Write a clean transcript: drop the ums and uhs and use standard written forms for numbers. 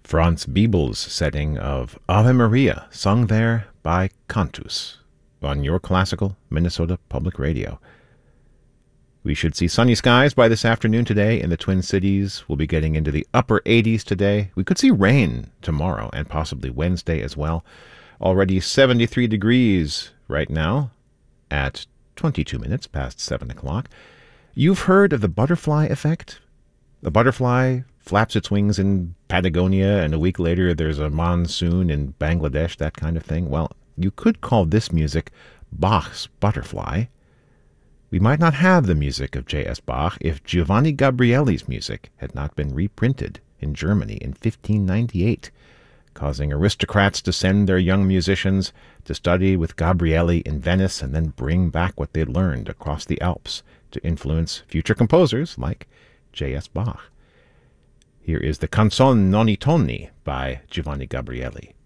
Franz Biebel's setting of Ave Maria, sung there by Cantus, on your classical Minnesota Public Radio. We should see sunny skies by this afternoon today in the Twin Cities. We'll be getting into the upper 80s today. We could see rain tomorrow and possibly Wednesday as well. Already 73 degrees right now at 22 minutes past 7 o'clock. You've heard of the butterfly effect? The butterfly flaps its wings in Patagonia, and a week later there's a monsoon in Bangladesh, that kind of thing. Well, you could call this music Bach's Butterfly. We might not have the music of J.S. Bach if Giovanni Gabrieli's music had not been reprinted in Germany in 1598, causing aristocrats to send their young musicians to study with Gabrieli in Venice and then bring back what they'd learned across the Alps to influence future composers like J.S. Bach. Here is the Canzone Non i Toni by Giovanni Gabrieli.